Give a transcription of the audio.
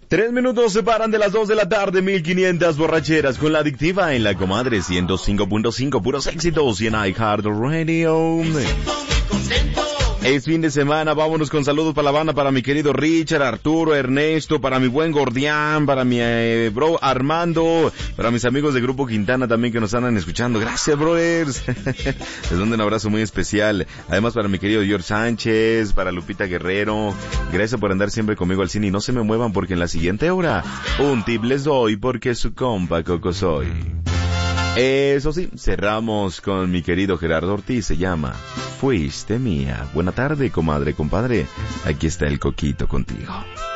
3 minutos separan de las 2 de la tarde, 1500 borracheras con la adictiva en la comadre 105.5, puros éxitos y en iHeartRadio. Es fin de semana, vámonos con saludos para la banda, para mi querido Richard, Arturo, Ernesto, para mi buen Gordián, para mi bro Armando, para mis amigos de Grupo Quintana también que nos andan escuchando. Gracias, brothers. Les mando un abrazo muy especial. Además para mi querido George Sánchez, para Lupita Guerrero. Gracias por andar siempre conmigo al cine y no se me muevan porque en la siguiente hora un tip les doy porque su compa Coco soy. Eso sí, cerramos con mi querido Gerardo Ortiz, se llama Fuiste Mía. Buena tarde, comadre, compadre. Aquí está el Coquito contigo.